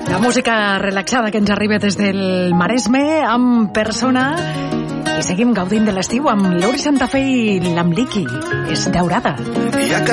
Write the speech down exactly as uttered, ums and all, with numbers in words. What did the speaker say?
La música relaxada que ens arriba des del Maresme amb Persona i seguim gaudint de l'estiu amb l'Uri Santa Fe i l'Amliqui. És daurada.